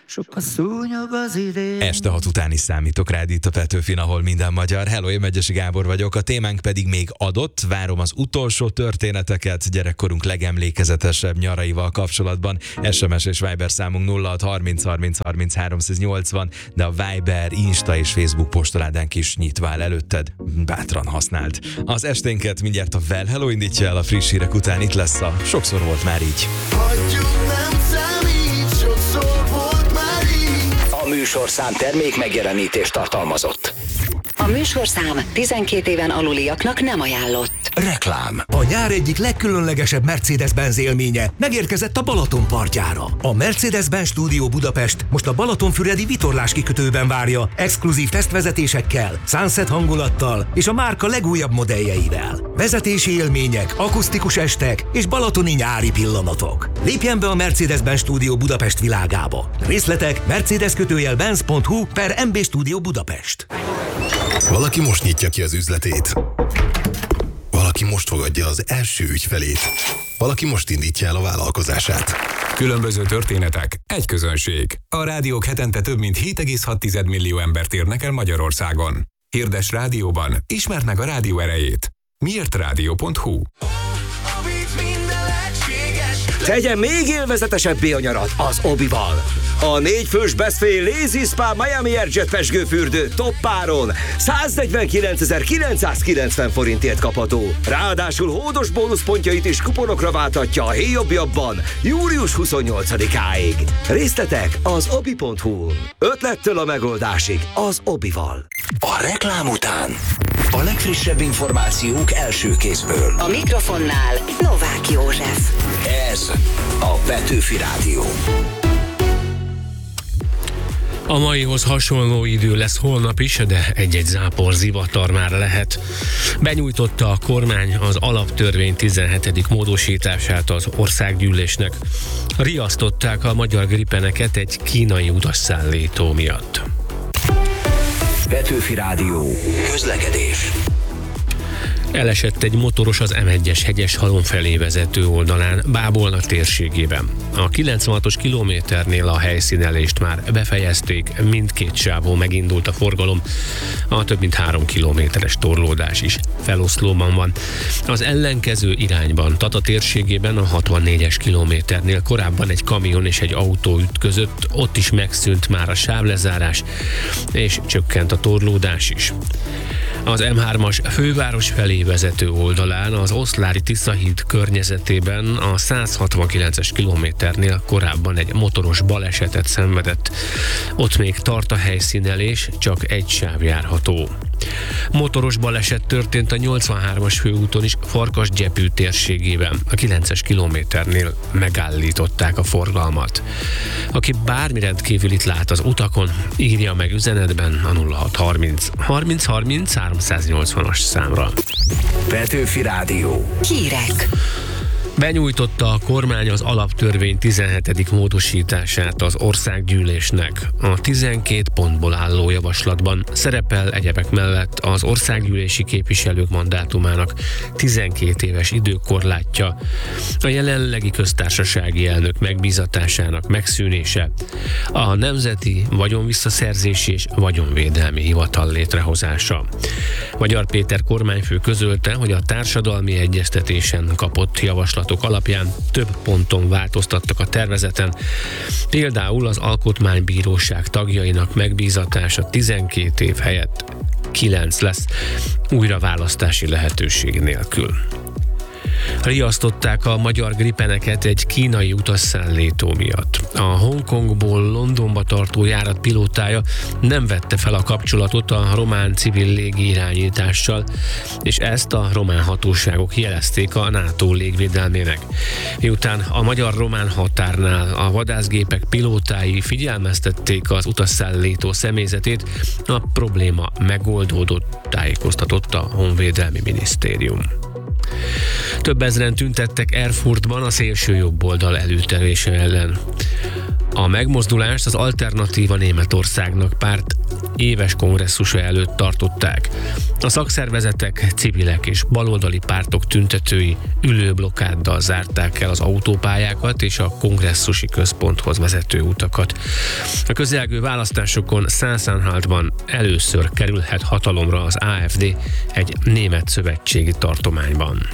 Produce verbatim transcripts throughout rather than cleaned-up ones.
sokkal szúnyog az idén. Este hat után is számítok rád itt a Petőfin, ahol minden magyar. Hello, én Megyesi Gábor vagyok, a témánk pedig még adott. Várom az utolsó történeteket gyerekkorunk legemlékezetesebb nyaraival kapcsolatban. es em es és Viber számunk nulla hat harminc harminc harminc háromszáznyolcvan, de a Viber, Insta és Facebook postaládánk is nyitva áll előtted. Bátran használd. Az esténket mindjárt a Well Hello indítja el, a friss hírek után itt lesz a Sokszor volt már így. A műsorszám termék megjelenítést tartalmazott. A műsorszám tizenkét éven aluliaknak nem ajánlott. Reklám. A nyár egyik legkülönlegesebb Mercedes-Benz élménye megérkezett a Balaton partjára. A Mercedes-Benz Stúdió Budapest most a Balatonfüredi vitorlás kikötőben várja exkluzív tesztvezetésekkel, sunset hangulattal és a márka legújabb modelljeivel. Vezetési élmények, akusztikus estek és balatoni nyári pillanatok. Lépjen be a Mercedes-Benz Stúdió Budapest világába. Részletek mercedes kötőjel benz pont hu per em bé Stúdió Budapest. Valaki most nyitja ki az üzletét. Valaki most fogadja az első ügyfelét. Valaki most indítja el a vállalkozását. Különböző történetek, egy közönség. A rádiók hetente több mint hét egész hat millió embert érnek el Magyarországon. Hirdes rádióban, ismerd meg a rádió erejét. miért rádió pont hu. Tegyen még élvezetesebbé a nyarat az Obival. A négyfős Best Fay Lazy Spa Miami Airjet pesgőfürdő toppáron száznegyvenkilencezer-kilencszázkilencven forintért kapható. Ráadásul hódos bónuszpontjait is kuponokra váltatja a héjobbjabban július huszonnyolcadikáig. Részletek az obi pont hu. Ötlettől a megoldásig az Obival. A reklám után a legfrissebb információk első kézből. A mikrofonnál Novák József. Ez a Petőfi Rádió. A maihoz hasonló idő lesz holnap is, de egy-egy zápor zivatar már lehet. Benyújtotta a kormány az alaptörvény tizenhetedik módosítását az országgyűlésnek. Riasztották a magyar gripeneket egy kínai utasszállító miatt. Petőfi Rádió. Közlekedés. Elesett egy motoros az em egyes Hegyeshalom felé vezető oldalán, Bábolna térségében. A kilencvenhatos kilométernél a helyszínelést már befejezték, mindkét sávon megindult a forgalom, a több mint három kilométeres torlódás is feloszlóban van. Az ellenkező irányban, Tata térségében a hatvannégyes kilométernél korábban egy kamion és egy autó ütközött, ott is megszűnt már a sávlezárás, és csökkent a torlódás is. Az em hármas főváros felé vezető oldalán, az Oszlári Tiszahíd környezetében a százhatvankilences kilométernél korábban egy motoros balesetet szenvedett. Ott még tart a helyszínelés, csak egy sáv járható. Motoros baleset történt a nyolcvanhármas főúton is Farkasgyepű térségében. A kilences kilométernél megállították a forgalmat. Aki bármi rendkívülit lát az utakon, írja meg üzenetben a nulla hat harminc harminc harminc háromszáznyolcvanas számra. Petőfi Rádió. Hírek. Benyújtotta a kormány az alaptörvény tizenhetedik módosítását az országgyűlésnek. A tizenkét pontból álló javaslatban szerepel egyebek mellett az országgyűlési képviselők mandátumának tizenkét éves időkorlátja, a jelenlegi köztársasági elnök megbízatásának megszűnése, a Nemzeti Vagyonvisszaszerzési és Vagyonvédelmi Hivatal létrehozása. Magyar Péter kormányfő közölte, hogy a társadalmi egyeztetésen kapott javaslat alapján több ponton változtattak a tervezeten. Például az Alkotmánybíróság tagjainak megbízatása tizenkét év helyett kilenc lesz, újraválasztási lehetőség nélkül. Riasztották a magyar gripeneket egy kínai utasszállító miatt. A Hongkongból Londonba tartó járat pilótája nem vette fel a kapcsolatot a román civil légirányítással, és ezt a román hatóságok jelezték a NATO légvédelmének. Miután a magyar-román határnál a vadászgépek pilótái figyelmeztették az utasszállító személyzetét, a probléma megoldódott, tájékoztatott a Honvédelmi Minisztérium. Több ezren tüntettek Erfurtban a szélső jobboldal előterése ellen. A megmozdulást az Alternatíva Németországnak párt éves kongresszusa előtt tartották. A szakszervezetek, civilek és baloldali pártok tüntetői ülőblokkáddal zárták el az autópályákat és a kongresszusi központhoz vezető utakat. A közelgő választásokon Sachsen-Anhaltban először kerülhet hatalomra az á ef dé egy német szövetségi tartományban.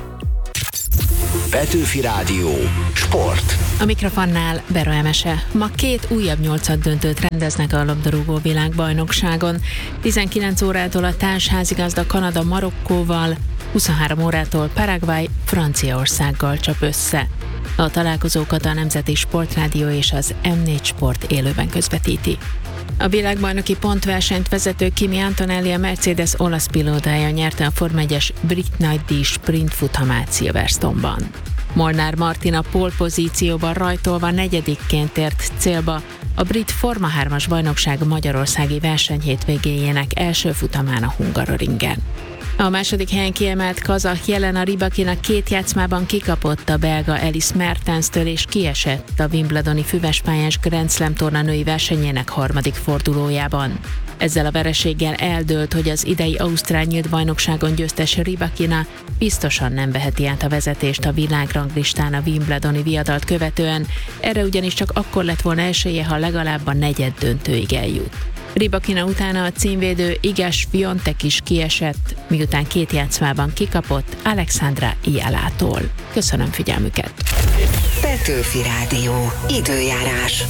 Petőfi Rádió. Sport. A mikrofonnál Bera Emese. Ma két újabb nyolcad döntőt rendeznek a labdarúgó világbajnokságon. tizenkilenc órától a társházigazda Kanada Marokkóval, huszonhárom órától Paraguay Franciaországgal csap össze. A találkozókat a Nemzeti Sportrádió és az em négy Sport élőben közvetíti. A világbajnoki pontversenyt vezető Kimi Antonelli, a Mercedes olasz pilótája nyerte a Forma egyes Brit Nagydíj sprint futamát Silverstone-ban. Molnár Martin a pole pozícióban rajtolva negyedikként ért célba a brit Forma hármas bajnokság magyarországi versenyhétvégéjének első futamán a Hungaroringen. A második helyen kiemelt kazah Jelena Rybakina két játszmában kikapott a belga Elise Mertenstől és kiesett a wimbledoni füvespályás Grand Slam torna női versenyének harmadik fordulójában. Ezzel a vereséggel eldőlt, hogy az idei ausztrál nyílt bajnokságon győztes Rybakina biztosan nem veheti át a vezetést a világranglistán a wimbledoni viadalt követően, erre ugyanis csak akkor lett volna esélye, ha legalább a negyed döntőig eljut. Rybakina utána a címvédő Iga Swiatek is kiesett, miután két játszmában kikapott Alexandra Ialától. Köszönöm figyelmüket! Petőfi Rádió. Időjárás.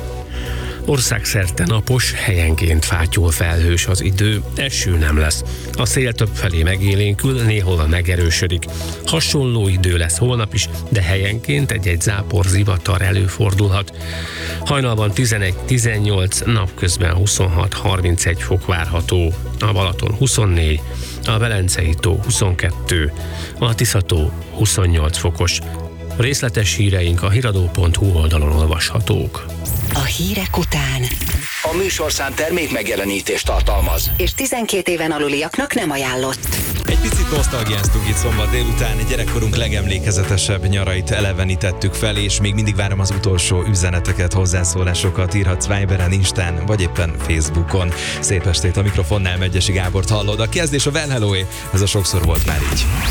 Országszerte napos, helyenként fátyol felhős az idő, eső nem lesz. A szél többfelé megélénkül, néhol megerősödik. Hasonló idő lesz holnap is, de helyenként egy-egy zápor zivatar előfordulhat. Hajnalban tizenegy-tizennyolc, napközben huszonhat harmincegy fok várható. A Balaton huszonnégy, a Velencei tó huszonkettő, a Tisza-tó huszonnyolc fokos. Részletes híreink a hiradó pont hu oldalon olvashatók. A hírek után A műsorszám termék megjelenítést tartalmaz. és tizenkét éven aluliaknak nem ajánlott. Egy picit nosztalgiáztunk itt szombat délután, gyerekkorunk legemlékezetesebb nyarait elevenítettük fel, és még mindig várom az utolsó üzeneteket, hozzászólásokat, írhatsz Viberen, Instán, vagy éppen Facebookon. Szép estét, a mikrofonnál Megyesi Gábort hallod. A kezdés a Well Hello-é, ez a sokszor volt már így.